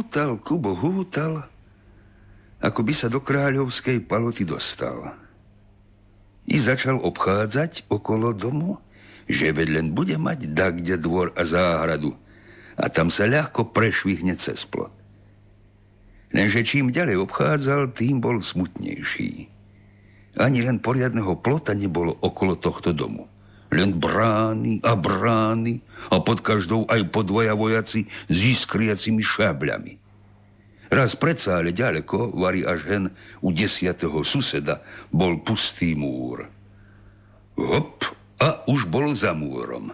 Kubo hútal, ako by sa do kráľovskej paloty dostal. I začal obchádzať okolo domu, že veď len bude mať dakde dvor a záhradu a tam sa ľahko prešvihne cez plot. Lenže čím ďalej obchádzal, tým bol smutnejší. Ani len poriadneho plota nebolo okolo tohto domu. Len brány a pod každou aj po dvoja vojaci s iskriacimi šábľami. Raz predsa, ale ďaleko, vari až hen u 10. suseda, bol pustý múr. Hop, a už bol za múrom.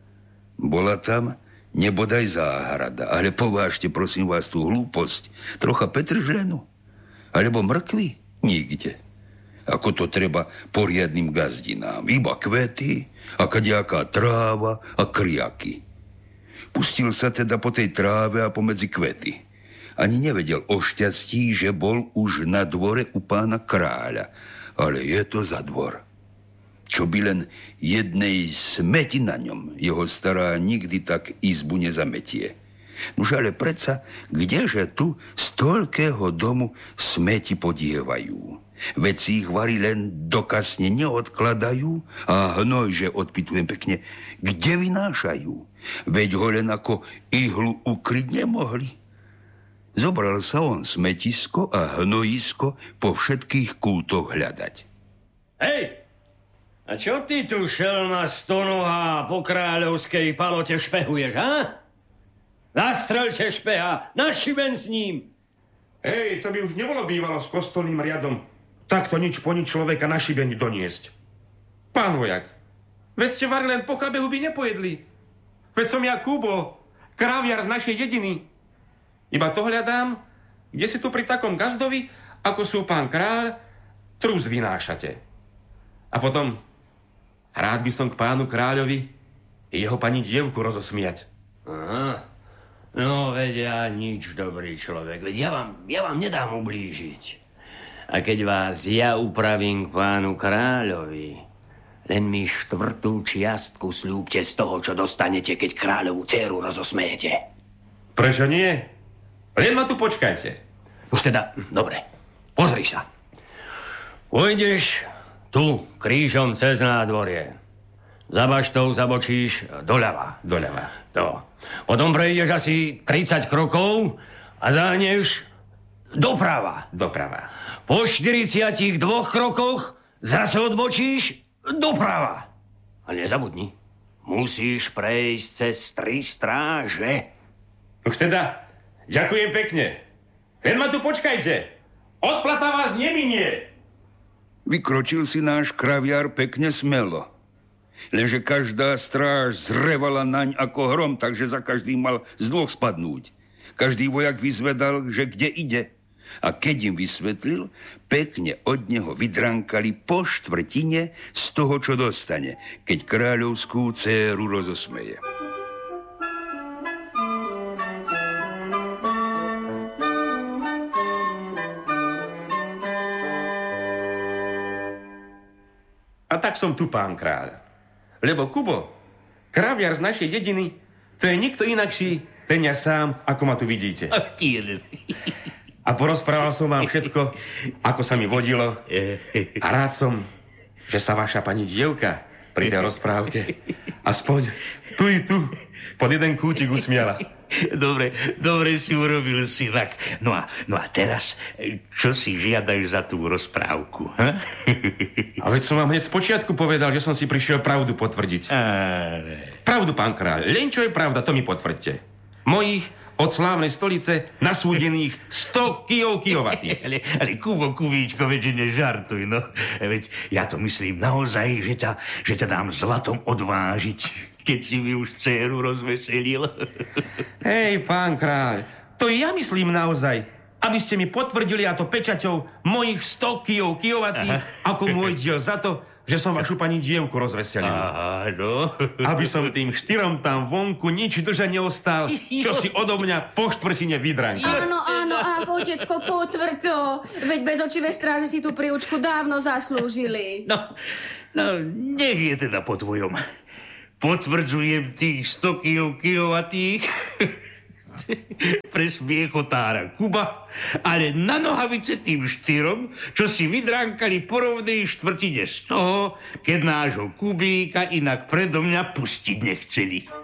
Bola tam nebodaj záhrada, ale povážte, prosím vás, tú hlúposť. Trocha petržlenu, alebo mrkvy? Nikde. Ako to treba poriadnym gazdinám. Iba kvety, a kadejaká tráva a kriaky. Pustil sa teda po tej tráve a pomedzi kvety. Ani nevedel o šťastí, že bol už na dvore u pána kráľa. Ale je to za dvor. Čo by len jednej smeti na ňom, jeho stará nikdy tak izbu nezametie. Nuž ale predsa, kdeže tu z toľkého domu smeti podievajú? Veď si ich vari len dokasne neodkladajú a hnoj, že odpytujem pekne, kde vynášajú? Veď ho len ako ihlu ukryť nemohli. Zobral sa on smetisko a hnojisko po všetkých kútoch hľadať. Hej! A čo ty tu, šelma stonohá, po kráľovskej palote špehuješ, ha? Nastrelče špeha, našiben s ním! Hej, to by už nebolo bývalo s kostolným riadom takto nič po nič človeka na šibeni doniesť. Pán vojak, veď ste vari len po chabehu by nepojedli. Veď som ja Kubo, kráviar z našej dediny. Iba to hľadám, kde si tu pri takom gazdovi, ako sú pán kráľ, trus vynášate. A potom, rád by som k pánu kráľovi jeho pani dievku rozosmiať. Aha, no veď ja nič, dobrý človek, veď ja vám nedám ublížiť. A keď vás ja upravím k pánu kráľovi, len mi 4. čiastku sľúbte z toho, čo dostanete, keď kráľovú dcéru rozosmejete. Prečo nie? Len ma tu počkajte. Už teda, dobre, pozri sa. Pôjdeš tu krížom cez nádvorie. Za baštou zabočíš doľava. Doľava. To. Potom prejdeš asi 30 krokov a zahneš doprava. Doprava. Po 42 krokoch zase odbočíš doprava. A nezabudni, musíš prejsť cez 3 stráže. Už teda, ďakujem pekne. Len ma tu počkajte. Odplata vás neminie. Vykročil si náš kraviar pekne smelo. Lenže každá stráž zrevala naň ako hrom, takže za každým mal z 2 spadnúť. Každý vojak vyzvedal, že kde ide. A keď im vysvetlil, pekne od neho vydrankali po 1/4 z toho, čo dostane, keď kráľovskú dcéru rozosmeje. A tak som tu, pán kráľ. Lebo Kubo, kráviar z našej dediny, to je nikto inakší, len ja sám, ako ma tu vidíte. A porozprával som vám všetko, ako sa mi vodilo. A rád som, že sa vaša pani dievka pri tej rozprávke aspoň tu i tu pod jeden kútik usmiala. Dobre si urobil, synak. No a teraz, čo si žiadaš za tú rozprávku? Ha? A veď som vám hneď z počiatku povedal, že som si prišiel pravdu potvrdiť. Pravdu, pán kráľ. Len čo je pravda, to mi potvrďte. Mojich od slávnej stolice nasúdených 100 kilovatých. Ale Kuvíčko, veď nežartuj, no. Veď ja to myslím naozaj, že ťa dám zlatom odvážiť, keď si mi už dcéru rozveselil. Hej, pán kráľ, to ja myslím naozaj, aby ste mi potvrdili, a to pečaťou, mojich 100 kilovatých, ako môj diel za to, že som vašu pani dievku rozveselil. Áno. Aby som tým 4 tam vonku nič drža neostal, čo si odo mňa po 1/4 vydranky. Áno, ach, otecko, potvrď to. Veď bez očivé stráže si tú príučku dávno zaslúžili. No, nech je teda po tvojom. Potvrdzujem tých 100 kilovatých. pre smiechotára Kuba, ale na nohavice tým 4, čo si vydránkali po rovnej štvrtine z toho, keď nášho Kubíka inak predo mňa pustiť nechceli.